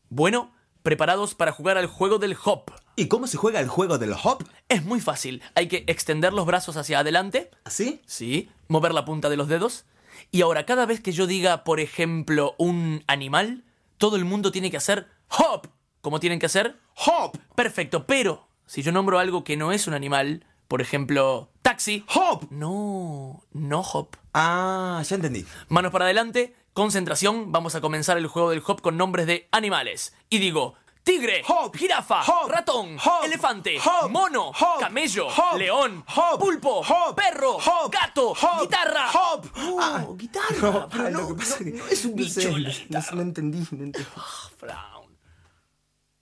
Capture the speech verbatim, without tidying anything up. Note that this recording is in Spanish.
Bueno, preparados para jugar al juego del hop. ¿Y cómo se juega el juego del hop? Es muy fácil. Hay que extender los brazos hacia adelante. ¿Así? Sí. Mover la punta de los dedos. Y ahora, cada vez que yo diga, por ejemplo, un animal, todo el mundo tiene que hacer hop. ¿Cómo tienen que hacer? Hop. Perfecto, pero si yo nombro algo que no es un animal, por ejemplo, taxi. Hop. No, no hop. Ah, ya entendí. Manos para adelante, concentración. Vamos a comenzar el juego del hop con nombres de animales. Y digo, tigre, hop, jirafa, hop, ratón, hop, elefante, hop, mono, hop, camello, hop, león, hop, pulpo, hop, perro, hop, gato, hop, guitarra. hop. No, Ah, guitarra. No, pero ah, no, lo que pasa no, es que no es un no sé, bicho la no, guitarra. no entendí, no entendí. Fra-